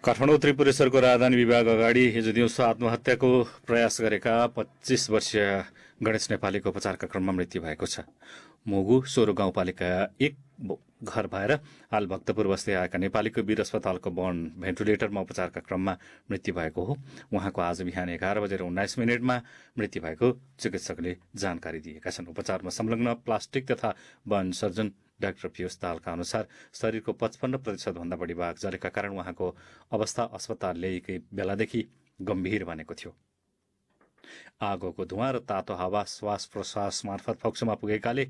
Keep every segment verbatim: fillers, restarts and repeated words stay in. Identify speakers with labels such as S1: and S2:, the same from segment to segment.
S1: काठमाडौँ त्रिपुरेश्वरको राजधानी विभाग अगाडि हिजो दिउँसो आत्महत्याको प्रयास गरेका पच्चीस वर्षीय गणेश नेपालीको उपचारका क्रममा मृत्यु भएको छ। मोगु सोरो गाउँपालिका एक घर भएर हाल भक्तपुर बस्दै आएका नेपालीको वीर अस्पतालको बर्न भेन्टिलेटरमा उपचारका क्रममा मृत्यु भएको हो। उहाँको आज बिहान एघार बजेर उन्नाइस मिनटमा मृत्यु भएको चिकित्सकले जानकारी दिएका छन्। उपचारमा संलग्न प्लास्टिक तथा बर्न सर्जन डाक्टर पियुष दाहालका अनुसार शरीरको पचपन्न प्रतिशत भन्दा बढी भाग जलेका कारण उहाँको अवस्था अस्पताल ल्याएकै बेलादेखि गम्भीर बनेको थियो। आगोको धुवाँ र तातो हावा श्वास प्रश्वास मार्फत फोक्सोमा पुगेकाले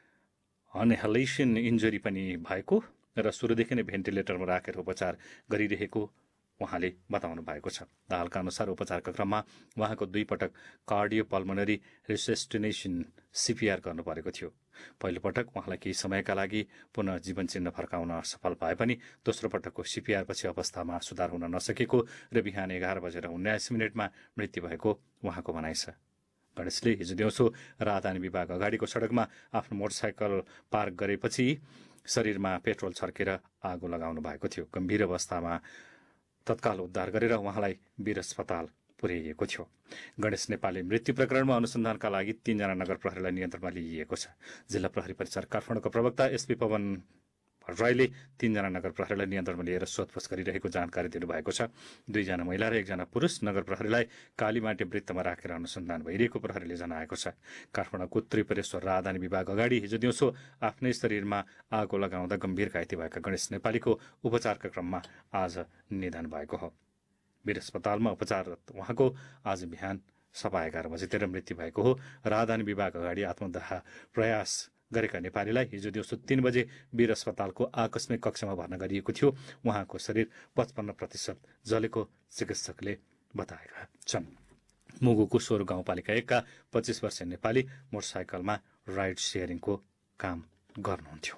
S1: अनहेलेसन इन्जुरी पनि भएको र सुरुदेखि नै भेन्टिलेटरमा राखेर उपचार गरिरहेको उहाँले बताउनु भएको छ। दाहालका अनुसार उपचारका क्रममा उहाँको दुई पटक कार्डियो पल्मोनरी रिसेस्टिनेसन सीपीआर गर्नु परेको थियो। पहिलो पटक उहाँलाई केही समयका लागि पुनः जीवन चिन्ह फर्काउन सफल भए पनि दोस्रो पटकको सीपीआर पछि अवस्थामा सुधार हुन नसकेको र बिहान एघार बजेर उन्नाइस मिनटमा मृत्यु भएको उहाँको भनाइ छ। गणेशले हिजो दिउँसो राजधानी विभाग अगाडिको सडकमा आफ्नो मोटरसाइकल पार्क गरेपछि शरीरमा पेट्रोल छर्केर आगो लगाउनु भएको थियो। गम्भीर अवस्थामा तत्काल उद्धार गरेर उहाँलाई वीर अस्पताल पुर्याइएको थियो। गणेश नेपाली मृत्यु प्रकरणमा अनुसन्धानका लागि तीनजना नगर प्रहरीलाई नियन्त्रणमा लिइएको छ। जिल्ला प्रहरी परिसर काठमाडौँको प्रवक्ता एसपी पवन भट्टराईले तीनजना नगर प्रहरीलाई नियन्त्रणमा लिएर सोधपुछ गरिरहेको जानकारी दिनुभएको छ। दुईजना महिला र एकजना पुरुष नगर प्रहरीलाई कालीमाटी वृत्तमा राखेर अनुसन्धान भइरहेको प्रहरीले जनाएको छ। काठमाडौँको त्रिपुरेश्वर राजधानी विभाग अगाडि हिजो दिउँसो आफ्नै शरीरमा आगो लगाउँदा गम्भीर घाइते भएका गणेश नेपालीको उपचारका क्रममा आज निधन भएको हो। वीर अस्पतालमा उपचाररत उहाँको आज बिहान सभा एघार बजेतिर मृत्यु भएको हो। राजधानी विभाग अगाडि आत्मदाह प्रयास गरेका नेपालीलाई हिजो दिउँसो तीन बजे वीर अस्पतालको आकस्मिक कक्षमा भर्ना गरिएको थियो। उहाँको शरीर पचपन्न प्रतिशत जलेको चिकित्सकले बताएका छन्। मुगुको सोर गाउँपालिका एकका पच्चीस वर्षीय नेपाली मोटरसाइकलमा राइड सेयरिङको काम गर्नुहुन्थ्यो।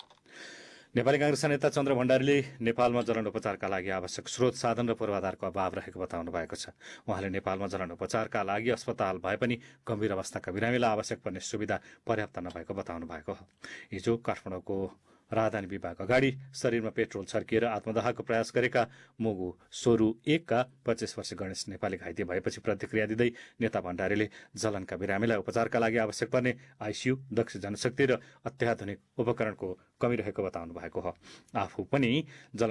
S1: नेपाली कांग्रेसका नेता चन्द्र भण्डारीले नेपालमा जलन उपचारका लागि आवश्यक स्रोत साधन र पूर्वाधारको अभाव रहेको बताउनु भएको छ। उहाँले नेपालमा जलन उपचारका लागि अस्पताल भए पनि गम्भीर अवस्थाका बिरामीलाई आवश्यक पर्ने सुविधा पर्याप्त नभएको बताउनु भएको हो। हिजो काठमाडौँको राजधानी विभाग अगाडि शरीरमा पेट्रोल छर्किएर आत्मदाहको प्रयास गरेका मोगु सोरु एकका पच्चीस वर्षीय गणेश नेपाली घाइते भएपछि प्रतिक्रिया दिँदै नेता भण्डारीले जलनका बिरामीलाई उपचारका लागि आवश्यक पर्ने आइसियू, दक्ष जनशक्ति र अत्याधुनिक उपकरणको कमी रहेको बताउनु भएको हो। आफू पनि जलन